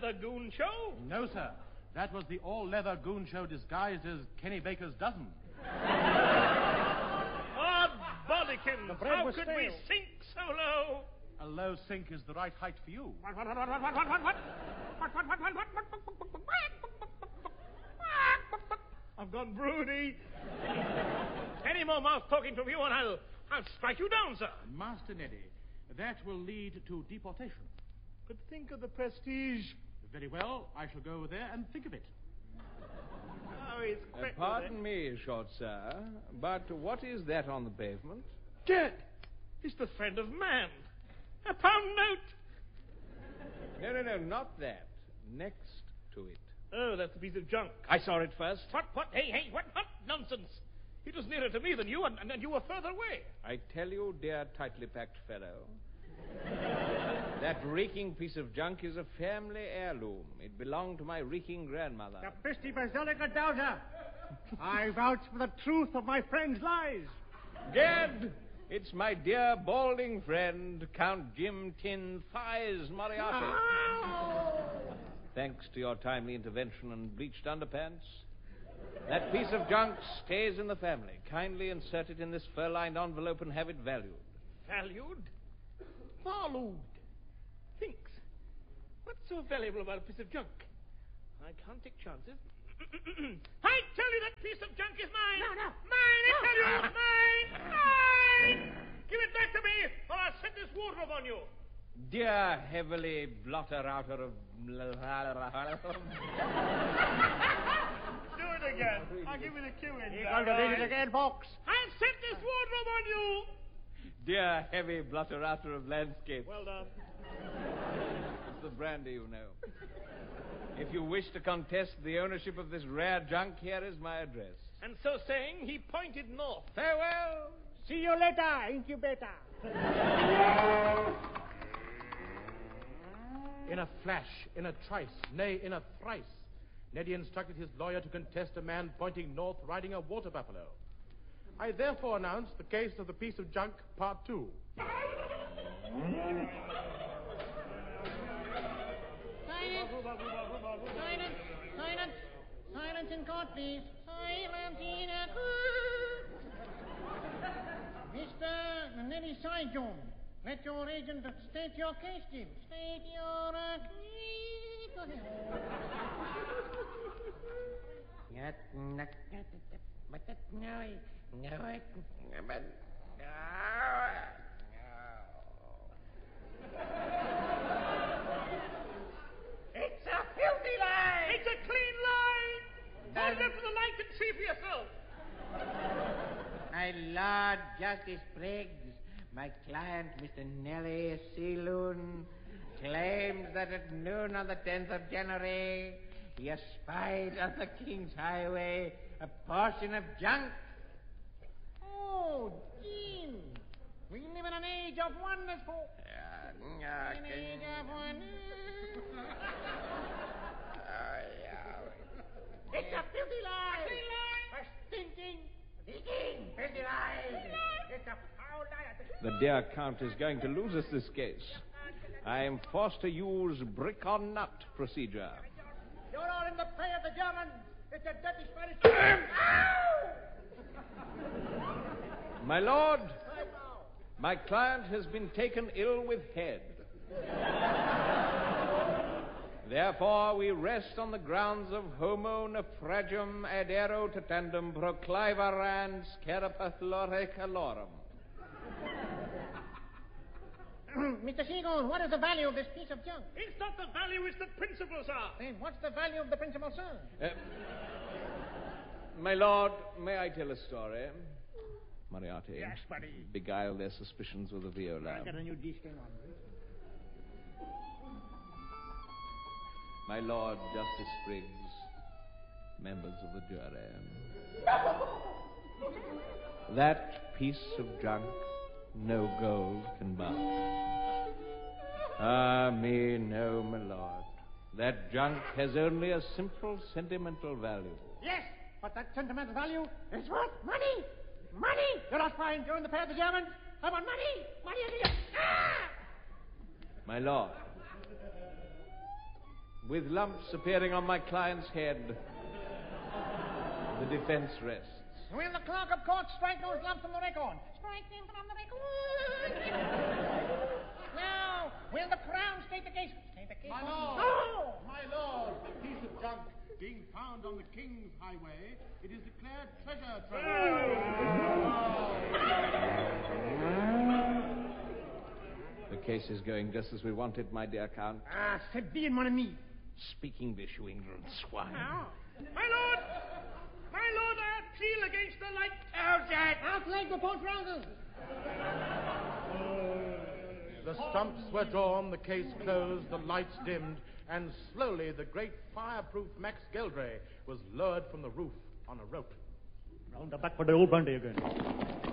all-leather goon show? No, sir. That was the all-leather goon show disguised as Kenny Baker's dozen. Oh, bodykins, how could we stale. sink so low? A low sink is the right height for you. What? I've gone broody. Any more mouth talking from you and I'll strike you down, sir. Master Neddy, that will lead to deportation. But think of the prestige. Very well, I shall go there and think of it. Oh, he's quick. Pardon me, short sir, but what is that on the pavement? Dead. It's the friend of man. A pound note. No, not that. Next to it. Oh, that's a piece of junk. I saw it first. What? Hey, what nonsense. It was nearer to me than you, and you were further away. I tell you, dear tightly packed fellow, that reeking piece of junk is a family heirloom. It belonged to my reeking grandmother. Capristi Basilica Doubter. I vouch for the truth of my friend's lies. Gad! It's my dear balding friend, Count Jim Tin Thighs Moriarty. Thanks to your timely intervention and bleached underpants, that piece of junk stays in the family. Kindly insert it in this fur-lined envelope and have it valued. Valued? Valued. Thinks. What's so valuable about a piece of junk? I can't take chances. I tell you that piece of junk is mine. No. Mine, I tell you. Mine. Give it back to me, or I'll set this wardrobe on you. Dear heavily blotter-outer of... Do it again. I'll give you the cue in. You're going to read it again, Fox. I'll set this wardrobe on you. Dear heavy blotter-outer of landscape. Well done. It's the brandy, you know. If you wish to contest the ownership of this rare junk, here is my address. And so saying, he pointed north. Farewell. See you later, incubator. In a flash, in a trice, nay, in a thrice, Neddy instructed his lawyer to contest a man pointing north riding a water buffalo. I therefore announce the case of the piece of junk, Part 2. Silence in court, please. Silence in a court. Mr. Neddy Saigon, let your agent state your case, Jim. State your case. Go ahead. It's a filthy lie! It's a clean lie! Hold up to the light and see for yourself. My Lord Justice Briggs, my client, Mr. Nellie Sealoon, claims that at noon on the 10th of January, he espied on the King's Highway a portion of junk. Oh, Jim. We live in an age of wonders, folks. An age of wonders. It's a filthy lie. A stinking, filthy lie. It's a foul lie. The dear Count is going to lose us this case. I am forced to use brick or nut procedure. You're all in the pay of the Germans. It's a dirty Spanish... My lord, my client has been taken ill with head. Therefore, we rest on the grounds of homo naufragium adero tatandum proclivarans carapathulore calorum. Mr. Seagoon, what is the value of this piece of junk? It's not the value, it's the principles are. Then what's the value of the principal, sir? My lord, may I tell a story? Moriarty. Yes, buddy. Beguile their suspicions with a viola. I got a new disc on. My Lord Justice Briggs, members of the jury. That piece of junk no gold can buy. Ah, me no, my lord. That junk has only a simple sentimental value. Yes, but that sentimental value is worth money. Money! You're not fine. You're in the pay of the Germans. I want money. Money, idiot. Ah! My lord, With lumps appearing on my client's head, the defense rests. Will the clerk of court strike those lumps from the record? Strike them from the record. Now, will the Crown state the case? State the case. My lord! Oh! My lord! The piece of junk being found on the King's highway, it is declared treasure trove. The case is going just as we wanted, my dear Count. Ah, c'est bien, mon ami. Speak English, you ignorant swine. Now, my lord, I appeal against the light. Outleg before trousers. The stumps were drawn, the case closed, the lights dimmed, and slowly the great fireproof Max Geldray was lowered from the roof on a rope. Round the back for the old brandy again.